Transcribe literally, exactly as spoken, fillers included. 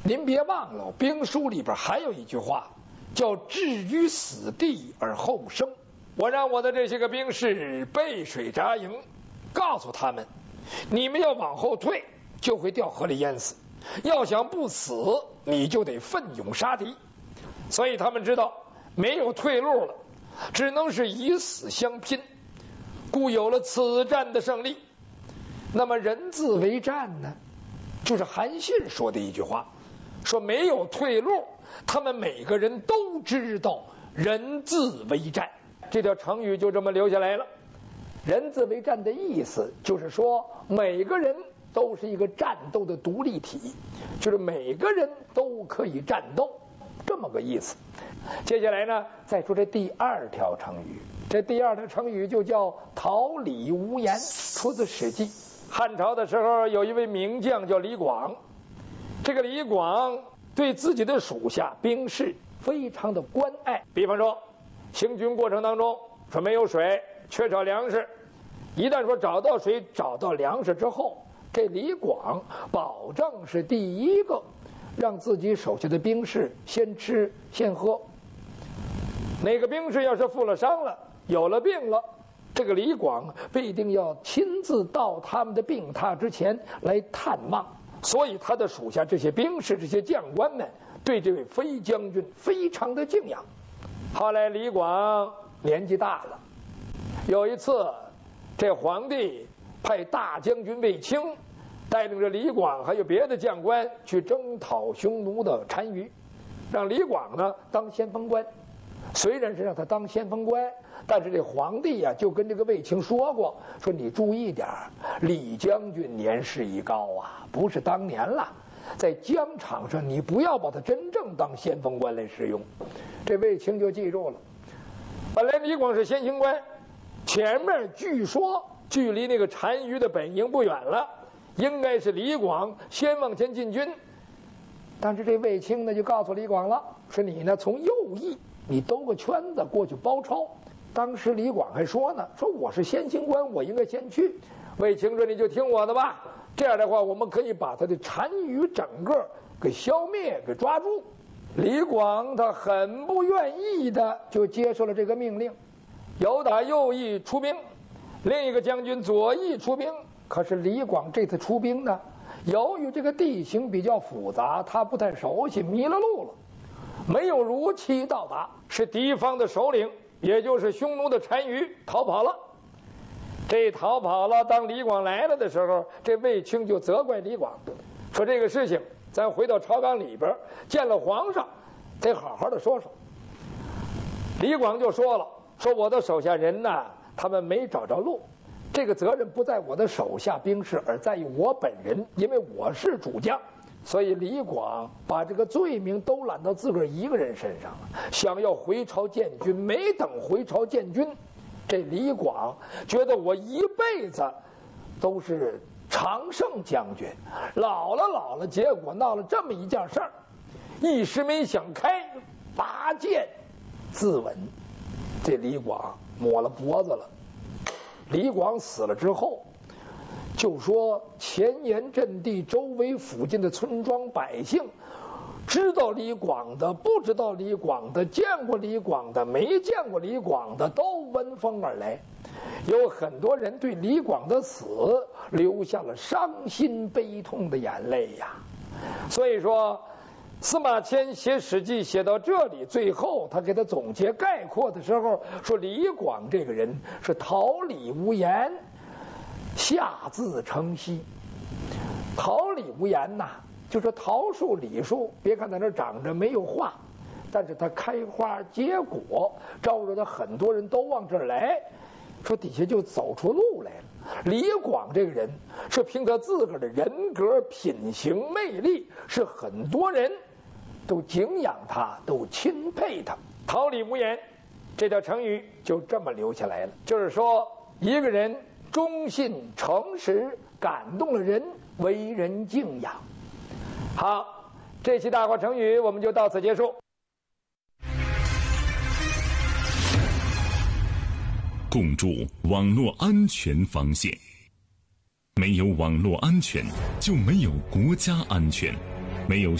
您别忘了，兵书里边还有一句话，叫置于死地而后生。我让我的这些个兵士背水扎营，告诉他们，你们要往后退，就会掉河里淹死；要想不死，你就得奋勇杀敌。所以他们知道没有退路了，只能是以死相拼，故有了此战的胜利。那么人字为战呢，就是韩信说的一句话，说没有退路，他们每个人都知道人字为战。这条成语就这么留下来了。人字为战的意思就是说，每个人都是一个战斗的独立体，就是每个人都可以战斗，这么个意思。接下来呢，再说这第二条成语。这第二条成语就叫桃李无言，出自《史记》。汉朝的时候，有一位名将叫李广。这个李广对自己的属下兵士非常的关爱，比方说行军过程当中说没有水，缺少粮食，一旦说找到水找到粮食之后，这李广保证是第一个让自己手下的兵士先吃先喝。哪个兵士要是负了伤了，有了病了，这个李广必定要亲自到他们的病榻之前来探望。所以他的属下这些兵士这些将官们对这位飞将军非常的敬仰。后来李广年纪大了，有一次这皇帝派大将军卫青带领着李广还有别的将官去征讨匈奴的单于，让李广呢当先锋官。虽然是让他当先锋官，但是这皇帝呀、啊、就跟这个卫青说过，说你注意点，李将军年事已高啊，不是当年了，在疆场上你不要把他真正当先锋官来使用。这卫青就记住了。本来李广是先行官，前面据说距离那个单于的本营不远了，应该是李广先往前进军。但是这卫青呢就告诉李广了，说你呢从右翼你兜个圈子过去包抄。当时李广还说呢，说我是先行官，我应该先去。卫青说你就听我的吧，这样的话我们可以把他的单于整个给消灭给抓住。李广他很不愿意的就接受了这个命令，由打右翼出兵，另一个将军左翼出兵。可是李广这次出兵呢，由于这个地形比较复杂，他不太熟悉，迷了路了，没有如期到达，是敌方的首领，也就是匈奴的单于逃跑了。这逃跑了，当李广来了的时候，这卫青就责怪李广，说这个事情咱回到朝纲里边见了皇上得好好的说说。李广就说了，说我的手下人呢，他们没找着路，这个责任不在我的手下兵士，而在于我本人，因为我是主将。所以李广把这个罪名都揽到自个儿一个人身上了，想要回朝见军。没等回朝见军，这李广觉得我一辈子都是常胜将军，老了老了，结果闹了这么一件事儿，一时没想开，拔剑自刎。这李广抹了脖子了。李广死了之后，就说前沿阵地周围附近的村庄百姓，知道李广的不知道李广的，见过李广的没见过李广的，都闻风而来。有很多人对李广的死流下了伤心悲痛的眼泪呀。所以说司马迁写《史记》写到这里，最后他给他总结概括的时候说，李广这个人是桃李无言，下自成蹊。桃李无言呐，就是桃树李树，别看在那长着没有花，但是它开花结果，招惹的很多人都往这儿来，说底下就走出路来了。李广这个人是凭他自个儿的人格品行魅力，是很多人都敬仰他，都钦佩他。桃李无言这条成语就这么留下来了，就是说一个人忠信诚实，感动了人，为人敬仰。好，这期大话成语我们就到此结束。 共筑网络安全防线，没有网络安全就没有国家安全，没有